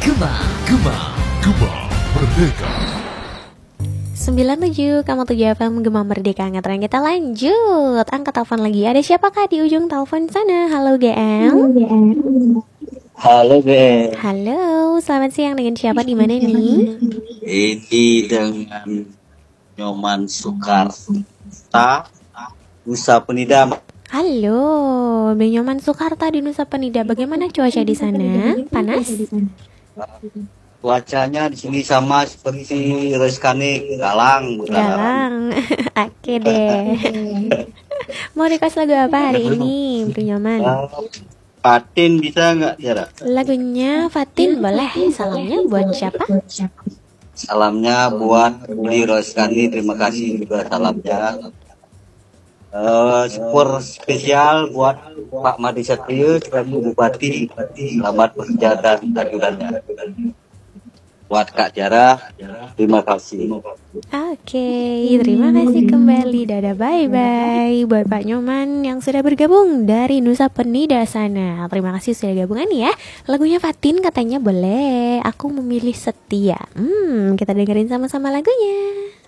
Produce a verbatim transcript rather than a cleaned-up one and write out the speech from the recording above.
Gema, Gema, Gema Merdeka. sembilan tujuh koma tujuh F M Gema Merdeka. Ngetren kita lanjut. Angkat telepon lagi. Ada siapakah di ujung telepon sana? Halo G M. Halo G M. Halo, selamat siang. Dengan siapa di mana nih? Ini dengan Nyoman Sukarta, Nusa Penida. Halo, Benyoman Sukarta di Nusa Penida. Bagaimana cuaca di sana? Panas? Cuacanya di sini sama seperti Reskane, galang, galang. Oke deh. Mau request lagu apa hari ini, Benyoman? Uh, Fatin bisa nggak, Jara? Lagunya Fatin boleh. Salamnya buat siapa? Salamnya buat Budi Reskane, terima kasih juga salamnya. Uh, super spesial buat Pak Madi Satrio selaku Bupati, selamat bekerja dan ajudannya. Buat Kak Jara, terima kasih. Oke, terima kasih kembali. Dadah, bye-bye. Buat Pak Nyoman yang sudah bergabung dari Nusa Penida sana. Terima kasih sudah gabungan ya. Lagunya Fatin katanya boleh. Aku memilih setia. Hmm, kita dengerin sama-sama lagunya.